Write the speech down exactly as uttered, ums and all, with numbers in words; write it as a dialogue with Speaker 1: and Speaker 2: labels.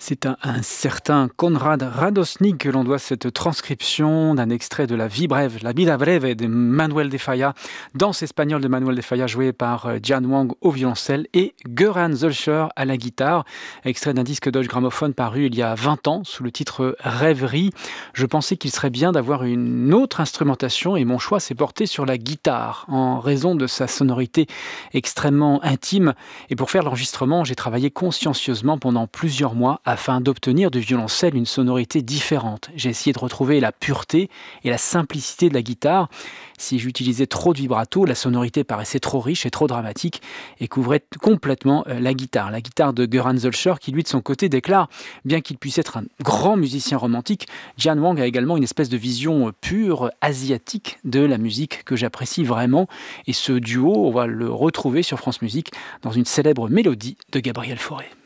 Speaker 1: C'est à un certain Konrad Radosnik que l'on doit cette transcription d'un extrait de La vie brève, La vida breve de Manuel de Falla, danse espagnole de Manuel de Falla jouée par euh, Jian Wang au violoncelle et Göran Zölcher à la guitare, extrait d'un disque Deutsche Grammophon paru il y a vingt ans sous le titre Rêverie. Je pensais qu'il serait bien d'avoir une autre instrumentation et mon choix s'est porté sur la guitare en raison de sa sonorité extrêmement intime. Et pour faire l'enregistrement, j'ai travaillé consciencieusement pendant plusieurs mois afin d'obtenir du violoncelle une sonorité différente. J'ai essayé de retrouver la pureté et la simplicité de la guitare. Si j'utilisais trop de vibrato, la sonorité paraissait trop riche et trop dramatique et couvrait complètement euh, la guitare. La guitare de Göran Zölcher qui lui de son côté déclare, bien qu'il puisse être un grand musicien romantique, Jian Wang a également une espèce de vision euh, pure, asiatique de la musique que j'apprécie vraiment. Et ce duo, on va le retrouver sur France Musique dans une célèbre mélodie de Gabriel Fauré.